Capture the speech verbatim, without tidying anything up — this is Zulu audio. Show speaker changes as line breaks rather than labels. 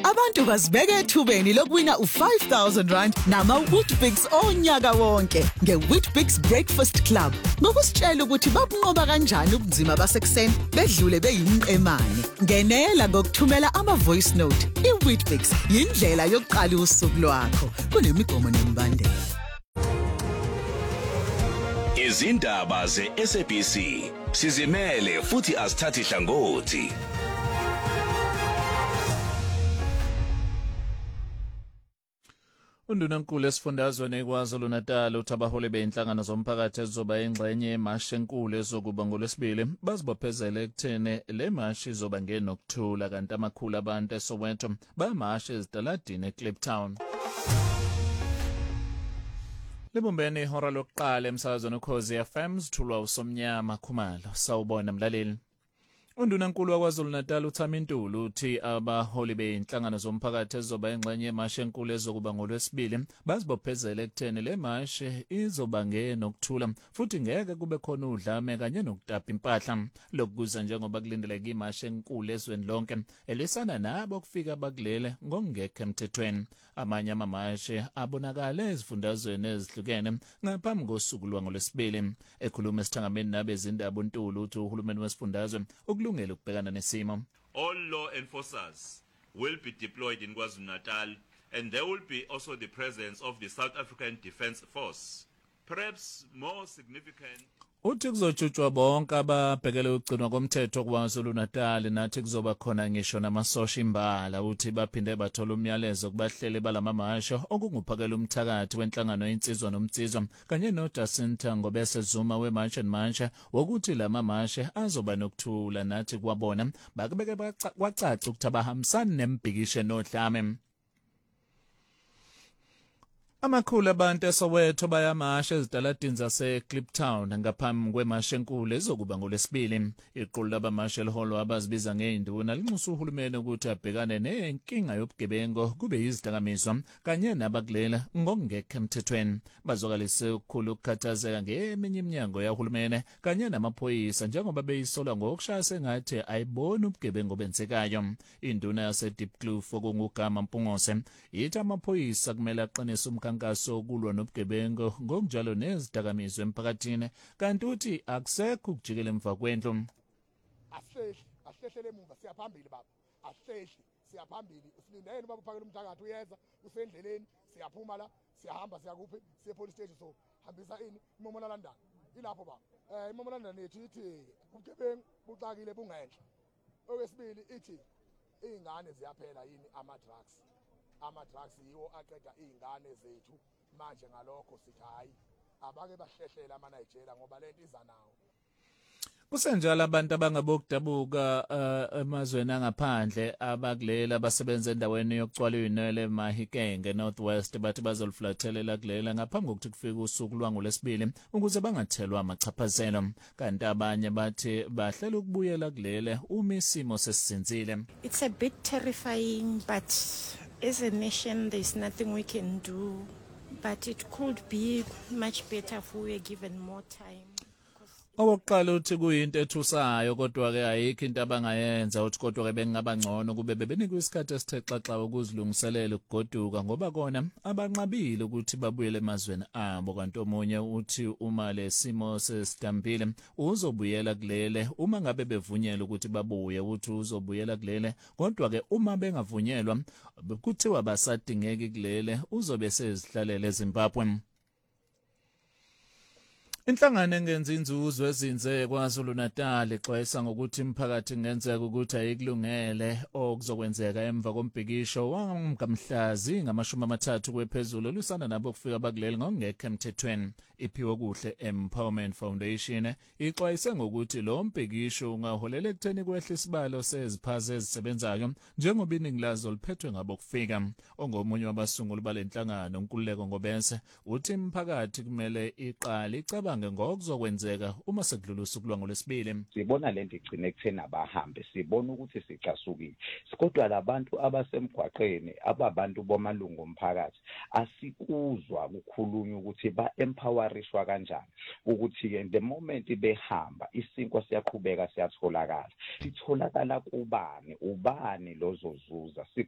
Abantu bazibeke ethubeni lokuwina u five thousand rand nama Weetabix onyaka wonke ngeWeetabix Breakfast Club. Ngokusitshela ukuthi babunqoba kanjani ubunzima basekuseni bedlule beyimqemane. Ngenela ngokuthumela ama voice note. iWeetabix yindlela yokuqala usuku lwakho. Kunemigomo nemibandela.
Izindaba ze-S A B C sizimele futhi asithathi hlangothi.
Undunankulu esifundazweni eKwaZulu Natal uthi abaholi beinhlangano zomphakathi ezizoba ingxenye yemashe enkulu ezokuba ngoLwesibili bazibophezele ekutheni le mashi izoba ngenokuthula kanti amakhulu abantu eSoweto bamashe ezitaladini eKliptown. Libumbene ihora lokuqala emsakazweni uKhozi F M sithulwa uSomnyama Khumalo. Sawubona mlaleli. Undunankulu waKwaZulu Natal uThami Ntuli uthi abaholi beinhlangano zomphakathi ezoba ingxenye yemashe enkulu ezokuba ngoLwesibili bazibophezele ekutheni le mashe izoba ngenokuthula futhi ngeke kube khona udlame kanye nokutapa impahla. Lokuza njengoba kulindeleke imashe enkulu ezweni lonke elisana nabo kufika bakulele ngokungekho emthethweni. Amanye amamashe abonakala ezifundazweni ezihlukene ngaphambi kosuku lwangoLwesibili. Ekhuluma esithangameni nabezindaba uNtuli uthi uhulumeni wesifundazwe ukulungela ukubhekana nesimo.
All law enforcers will be deployed in KwaZulu-Natal, and there will be also the presence of the South African Defence Force. Perhaps more significant,
uthi kuzojutshwa bonke ababhekele ukugcinwa komthetho KwaZulu Natal nathi kuzoba khona ngisho namasosha imbala. Uthi baphinde bathola umyalezo kubahleli balamamasho okunguphakela umthakathi wenhlangano yensizwa nomtsizwa kanye noJacinta Ngobese Zuma weMarch and March wokuthi lamamashe azoba nokuthula nathi kwabona bakubeke kwacaca ukuthi abahambisani nembhikisho nodlame. Amakhulu abantu eSoweto bayamasha ezitaladini zaseKliptown ngaphambi kwemashe enkulu ezokuba ngoLwesibili. Iqulu labamasha eliholwa abazibiza ngeinduna linxusa uhulumeni ukuthi abhekane nenkinga yobugebengu kube yizidakamizwa kanye nabakulela ngokungekho emthethweni. Bazokalise ukukhulu ukukhathazeka ngeminye iminyango yahulumeni kanye namaphoyisa njengoba beyisola ngokushaya sengathi ayiboni ubugebengu obenzekayo. Induna yaseDeepkloof okungugama Mpungose ithi amaphoyisa kumele aqinise umkhankaso kulwa nobugebengu ngokunjalo nezidakamizwa emphakathini kanti uthi akusekho ukujikela emva kwendlu.
Asihlehle asihlehle emuva siyaphambili baba asihlehle siyaphambili usilindele baba uphakela umthakathi uyeza usendleleni siyaphuma la siyahamba siyakuphi siye police station so hambisa ini imomo London ilapho baba eh imomo London ethi ithi ubugebengu bucakile bungenhla. Okwesibili ithi izingane ziyaphela yini ama drugs ama drugs yiwo aqeda izingane zethu manje ngalokho sithi hayi abake bahlehlela ama Nigeria ngoba lento iza nawo.
Kusenjalo abantu abangabokudabuka emazweni angaphandle abakulela abasebenza endaweni yokucwala inwele eMahikenge Northwest bathi bazoluflathelela kulela ngaphambi kokuthi kufike usuku lwangoLwesibili ukuze bangathelwa amachaphazelo kanti abanye bathi bahlela ukubuyela kulele uma isimo sesizinzile.
It's a bit terrifying, but as a nation there's nothing we can do, but it could be much better if we were given more time.
Owokuqala uthi kuyinto ethusayo kodwa ke ayikho into abangayenza uthi kodwa ke bengaba ngcono kube bebenikwe isikhathi esithexaxa ukuzilungiselela ukugoduka ngoba kona abanqabile ukuthi babuyele emazweni abo kanti omunye uthi uma lesimo sesidambile uzobuyela kulele uma ngabe bevunyelwa ukuthi babuye uthi uzobuyela kulele kodwa ke uma bengavunyelwa kuthiwa basadingeki kulele uzobe sezihlalele eZimbabwe. Inhlangano engenza inzuzo ezinze KwaZulu Natal ixwayisa ngokuthi imphakathi ingenzeka ukuthi ayikulungele okuzokwenzeka emva kombhikisho wangamhlazi ngamashumi amathathu kwephezulu olusana nabo kufika bakuleli ngokungekho emthethweni. Iphiwe kuhle Empowerment Foundation ixwayise ngokuthi lo mbhikisho ungaholela ekutheni kwehle isibalo seziphaza ezisebenzayo njengoba iningi lazo liphethwe ngabo kufika. Ongomunye wabasunguli balenhlangano uNkululeko Ngobese uthi imphakathi kumele iqale icabanga ngokuzokwenzeka uma sekudlula usuku lwangoLwesibili.
Sibona lento igcine ekutheni abahambe sibona ukuthi sicasukile kodwa labantu abasemgwaqeni ababantu bomalungu omphakathi asikuzwa kukhulunywa ukuthi ba empowerishwa kanjani ukuthi ke the moment behamba isinkwa siyaqhubeka siyatholakala sitholakala kubani ubani lozozuza.